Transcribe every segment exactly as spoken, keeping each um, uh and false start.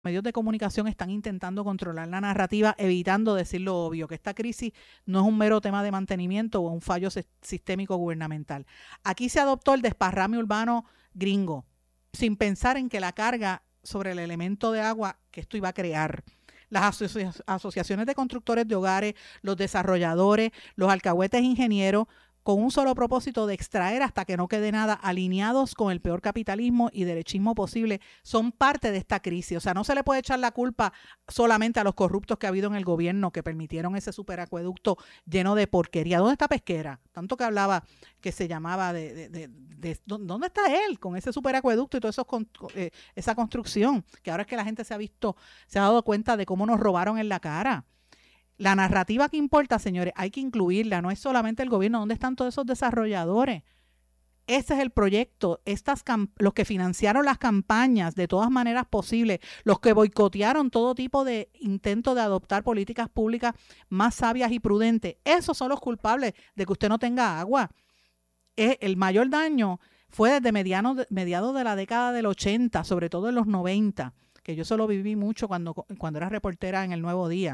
medios de comunicación están intentando controlar la narrativa, evitando decir lo obvio, que esta crisis no es un mero tema de mantenimiento o un fallo sistémico gubernamental. Aquí se adoptó el desparrame urbano gringo, sin pensar en que la carga sobre el elemento de agua que esto iba a crear. Las asoci asociaciones de constructores de hogares, los desarrolladores, los alcahuetes ingenieros, con un solo propósito de extraer hasta que no quede nada, alineados con el peor capitalismo y derechismo posible, son parte de esta crisis. O sea, no se le puede echar la culpa solamente a los corruptos que ha habido en el gobierno que permitieron ese superacueducto lleno de porquería. ¿Dónde está Pesquera? Tanto que hablaba, que se llamaba de... de, de, de ¿dónde está él con ese superacueducto y toda eh, esa construcción? Que ahora es que la gente se ha visto, se ha dado cuenta de cómo nos robaron en la cara. La narrativa que importa, señores, hay que incluirla, no es solamente el gobierno. ¿Dónde están todos esos desarrolladores? Ese es el proyecto, estas los que financiaron las campañas de todas maneras posibles, los que boicotearon todo tipo de intento de adoptar políticas públicas más sabias y prudentes. Esos son los culpables de que usted no tenga agua. Eh, el mayor daño fue desde mediano, mediados de la década del ochenta, sobre todo en los noventa, que yo solo viví mucho cuando, cuando era reportera en El Nuevo Día.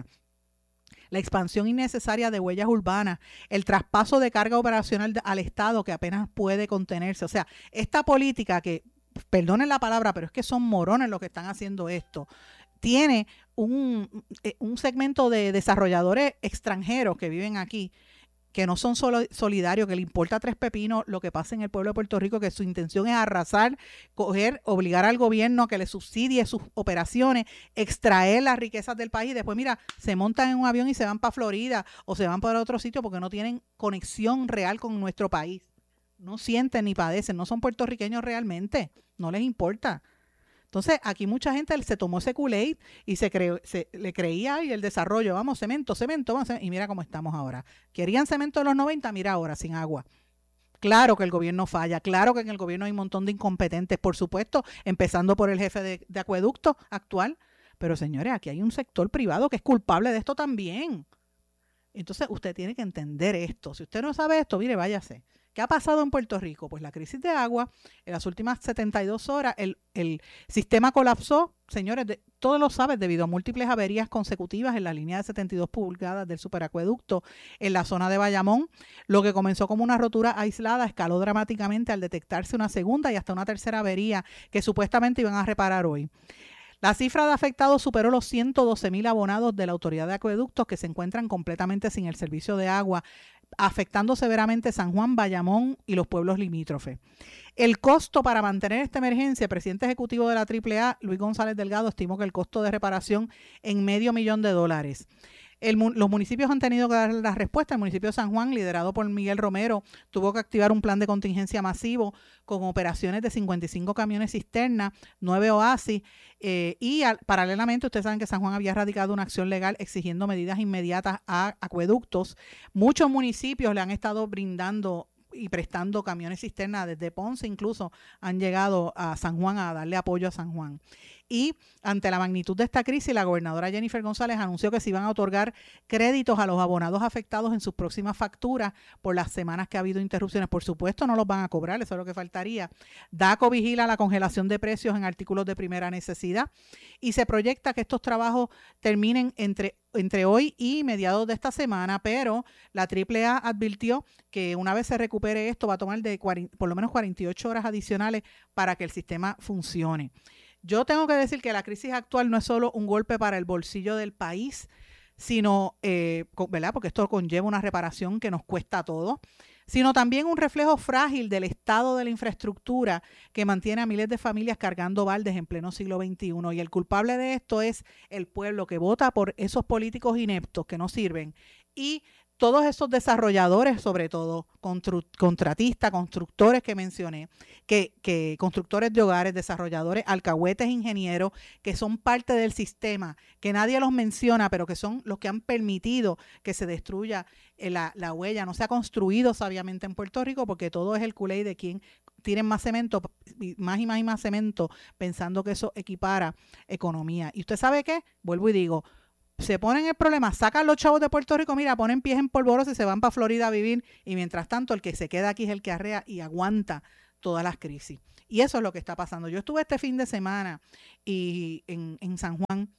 La expansión innecesaria de huellas urbanas, el traspaso de carga operacional al Estado que apenas puede contenerse. O sea, esta política que, perdonen la palabra, pero es que son morones los que están haciendo esto, tiene un, un segmento de desarrolladores extranjeros que viven aquí, que no son solo solidarios, que le importa tres pepinos lo que pasa en el pueblo de Puerto Rico, que su intención es arrasar, coger, obligar al gobierno a que le subsidie sus operaciones, extraer las riquezas del país, y después, mira, se montan en un avión y se van para Florida o se van para otro sitio porque no tienen conexión real con nuestro país. No sienten ni padecen, no son puertorriqueños realmente, no les importa. Entonces, aquí mucha gente se tomó ese Kool-Aid y se, creó, se le creía y el desarrollo, vamos, cemento, cemento, vamos, y mira cómo estamos ahora. Querían cemento en los noventa, mira ahora, sin agua. Claro que el gobierno falla, claro que en el gobierno hay un montón de incompetentes, por supuesto, empezando por el jefe de, de acueducto actual. Pero señores, aquí hay un sector privado que es culpable de esto también. Entonces, usted tiene que entender esto. Si usted no sabe esto, mire, váyase. ¿Qué ha pasado en Puerto Rico? Pues la crisis de agua, en las últimas setenta y dos horas, el, el sistema colapsó, señores, de, todos lo saben, debido a múltiples averías consecutivas en la línea de setenta y dos pulgadas del superacueducto en la zona de Bayamón. Lo que comenzó como una rotura aislada escaló dramáticamente al detectarse una segunda y hasta una tercera avería que supuestamente iban a reparar hoy. La cifra de afectados superó los ciento doce mil abonados de la Autoridad de Acueductos que se encuentran completamente sin el servicio de agua, afectando severamente San Juan, Bayamón y los pueblos limítrofes. El costo para mantener esta emergencia, el presidente ejecutivo de la triple A, Luis González Delgado, estimó que el costo de reparación en medio millón de dólares. El, los municipios han tenido que dar la respuesta. El municipio de San Juan, liderado por Miguel Romero, tuvo que activar un plan de contingencia masivo con operaciones de cincuenta y cinco camiones cisterna, nueve oasis, eh, y al, paralelamente ustedes saben que San Juan había radicado una acción legal exigiendo medidas inmediatas a acueductos. Muchos municipios le han estado brindando y prestando camiones cisterna, desde Ponce incluso han llegado a San Juan a darle apoyo a San Juan. Y ante la magnitud de esta crisis, la gobernadora Jennifer González anunció que se iban a otorgar créditos a los abonados afectados en sus próximas facturas por las semanas que ha habido interrupciones. Por supuesto, no los van a cobrar, eso es lo que faltaría. DACO vigila la congelación de precios en artículos de primera necesidad y se proyecta que estos trabajos terminen entre entre hoy y mediados de esta semana, pero la triple A advirtió que una vez se recupere esto va a tomar de cuarenta, por lo menos cuarenta y ocho horas adicionales para que el sistema funcione. Yo tengo que decir que la crisis actual no es solo un golpe para el bolsillo del país, sino, eh, ¿verdad? Porque esto conlleva una reparación que nos cuesta a todos, sino también un reflejo frágil del estado de la infraestructura que mantiene a miles de familias cargando baldes en pleno siglo veintiuno. Y el culpable de esto es el pueblo que vota por esos políticos ineptos que no sirven y todos esos desarrolladores, sobre todo contratistas, constructores que mencioné, que, que constructores de hogares, desarrolladores, alcahuetes, ingenieros, que son parte del sistema, que nadie los menciona, pero que son los que han permitido que se destruya la, la huella. No se ha construido sabiamente en Puerto Rico porque todo es el Kool-Aid de quien tienen más cemento, más y más y más cemento, pensando que eso equipara economía. ¿Y usted sabe qué? Vuelvo y digo, se ponen el problema, sacan los chavos de Puerto Rico, mira, ponen pies en polvorosa y se van para Florida a vivir, y mientras tanto el que se queda aquí es el que arrea y aguanta todas las crisis. Y eso es lo que está pasando. Yo estuve este fin de semana y en, en San Juan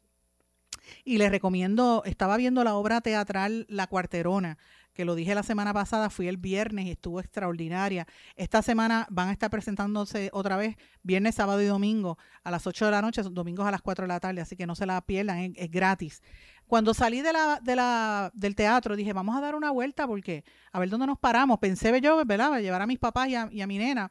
y les recomiendo, estaba viendo la obra teatral La Cuarterona, que lo dije la semana pasada, fui el viernes y estuvo extraordinaria. Esta semana van a estar presentándose otra vez, viernes, sábado y domingo, a las ocho de la noche, domingos a las cuatro de la tarde, así que no se la pierdan, es, es gratis. Cuando salí de la, de la, del teatro, dije, vamos a dar una vuelta, porque a ver dónde nos paramos. Pensé yo, ¿verdad?, llevar a mis papás y a, y a mi nena.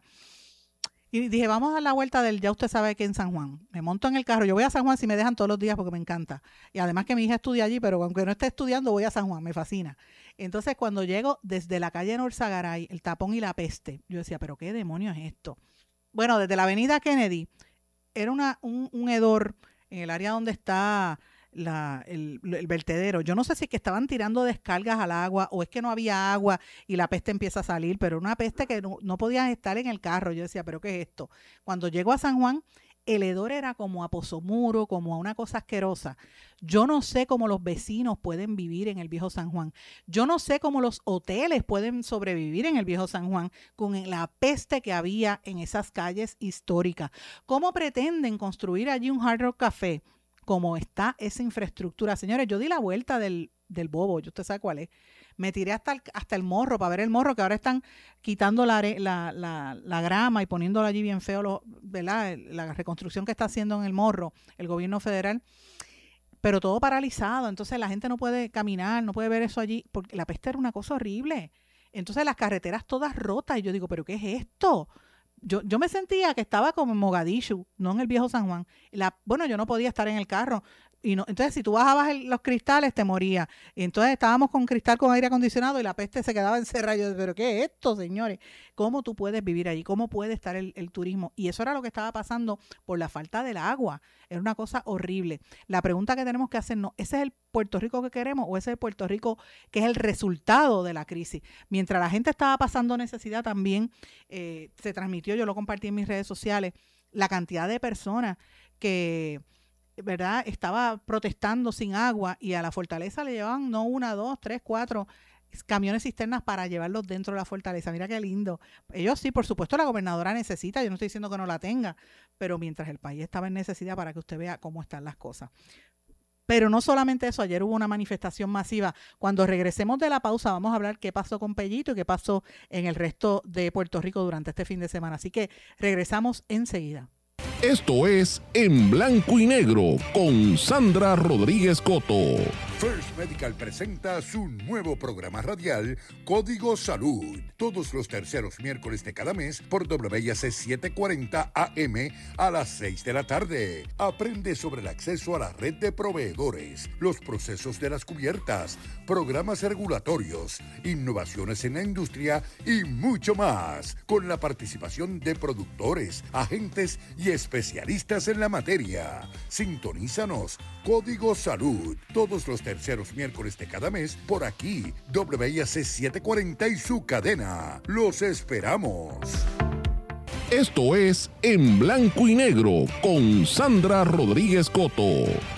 Y dije, vamos a dar la vuelta del ya usted sabe que en San Juan. Me monto en el carro. Yo voy a San Juan si me dejan todos los días porque me encanta. Y además que mi hija estudia allí, pero aunque no esté estudiando, voy a San Juan. Me fascina. Entonces, cuando llego desde la calle Norzagaray, el tapón y la peste, yo decía, ¿pero qué demonios es esto? Bueno, desde la avenida Kennedy, era una, un, un hedor en el área donde está la, el, el vertedero. Yo no sé si es que estaban tirando descargas al agua o es que no había agua y la peste empieza a salir, pero una peste que no, no podías estar en el carro. Yo decía, ¿pero qué es esto? Cuando llego a San Juan, el hedor era como a pozomuro, como a una cosa asquerosa. Yo no sé cómo los vecinos pueden vivir en el viejo San Juan. Yo no sé cómo los hoteles pueden sobrevivir en el viejo San Juan con la peste que había en esas calles históricas. ¿Cómo pretenden construir allí un Hard Rock Café? Cómo está esa infraestructura. Señores, yo di la vuelta del, del bobo, yo usted sabe cuál es. Me tiré hasta el, hasta el morro para ver el morro, que ahora están quitando la, la, la, la grama y poniéndolo allí bien feo, lo, ¿verdad? La reconstrucción que está haciendo en el morro el gobierno federal, pero todo paralizado. Entonces la gente no puede caminar, no puede ver eso allí, porque la peste era una cosa horrible. Entonces las carreteras todas rotas y yo digo, ¿pero qué es esto? Yo, yo me sentía que estaba como en Mogadishu, no en el viejo San Juan. La, bueno, yo no podía estar en el carro. Y no, entonces, si tú bajabas el, los cristales, te moría. Y entonces estábamos con cristal con aire acondicionado y la peste se quedaba encerrada. Yo, ¿pero qué es esto, señores? ¿Cómo tú puedes vivir allí? ¿Cómo puede estar el, el turismo? Y eso era lo que estaba pasando por la falta del agua. Era una cosa horrible. La pregunta que tenemos que hacernos, ¿ese es el Puerto Rico que queremos o ese es el Puerto Rico que es el resultado de la crisis? Mientras la gente estaba pasando necesidad también, eh, se transmitió, yo lo compartí en mis redes sociales, la cantidad de personas que, ¿verdad?, estaba protestando sin agua y a la fortaleza le llevaban no una, dos, tres, cuatro camiones cisternas para llevarlos dentro de la fortaleza. Mira qué lindo. Ellos sí, por supuesto, la gobernadora necesita, yo no estoy diciendo que no la tenga, pero mientras el país estaba en necesidad, para que usted vea cómo están las cosas. Pero no solamente eso, ayer hubo una manifestación masiva. Cuando regresemos de la pausa vamos a hablar qué pasó con Pellito y qué pasó en el resto de Puerto Rico durante este fin de semana. Así que regresamos enseguida. Esto es En Blanco y Negro con Sandra Rodríguez Coto. First Medical presenta su nuevo programa radial Código Salud, todos los terceros miércoles de cada mes por W I A C setecientos cuarenta A M a las seis de la tarde. Aprende sobre el acceso a la red de proveedores, los procesos de las cubiertas, programas regulatorios, innovaciones en la industria y mucho más, con la participación de productores, agentes y especialistas en la materia. Sintonízanos, Código Salud, todos los terceros miércoles de cada mes por aquí, W I A C setecientos cuarenta y su cadena. Los esperamos. Esto es En Blanco y Negro con Sandra Rodríguez Coto.